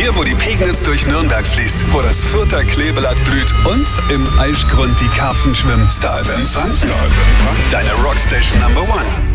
Hier, wo die Pegnitz durch Nürnberg fließt, wo das Fürther Kleeblatt blüht und im Aischgrund die Karpfen schwimmen. Star FM Fun. Deine Rockstation Number One.